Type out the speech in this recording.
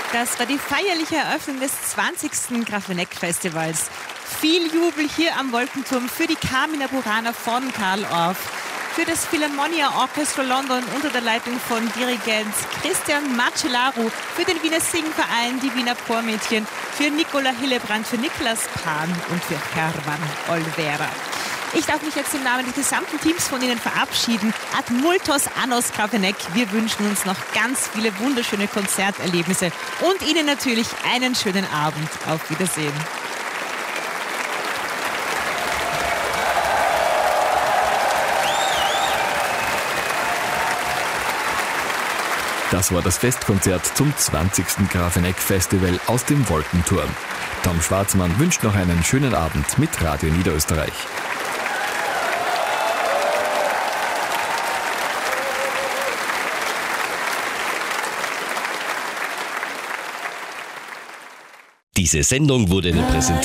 Das war die feierliche Eröffnung des 20. Grafeneck-Festivals. Viel Jubel hier am Wolkenturm für die Carmina Burana von Karl Orff, für das Philharmonia Orchestra London unter der Leitung von Dirigent Christian Marcellaru, für den Wiener Singverein, die Wiener Chormädchen, für Nicola Hillebrand, für Niklas Pan und für Hermann Olvera. Ich darf mich jetzt im Namen des gesamten Teams von Ihnen verabschieden. Ad multos annos Grafeneck. Wir wünschen uns noch ganz viele wunderschöne Konzerterlebnisse und Ihnen natürlich einen schönen Abend. Auf Wiedersehen. Das war das Festkonzert zum 20. Grafeneck-Festival aus dem Wolkenturm. Tom Schwarzmann wünscht noch einen schönen Abend mit Radio Niederösterreich. Diese Sendung wurde Ihnen präsentiert